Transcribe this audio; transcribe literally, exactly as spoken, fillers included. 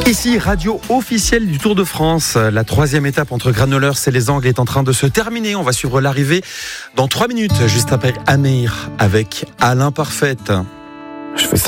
Ici, radio officielle du Tour de France. La troisième étape entre Granollers et les Angles est en train de se terminer. On va suivre l'arrivée dans trois minutes, juste après Amir avec Alain Parfaite. Je fais ça.